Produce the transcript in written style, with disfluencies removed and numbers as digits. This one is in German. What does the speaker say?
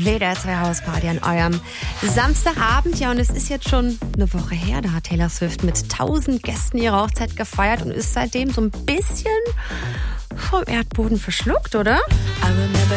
WDR2 Hausparty an eurem Samstagabend. Ja, und es ist jetzt schon eine Woche her, da hat Taylor Swift mit 1000 Gästen ihre Hochzeit gefeiert und ist seitdem so ein bisschen vom Erdboden verschluckt, oder? I remember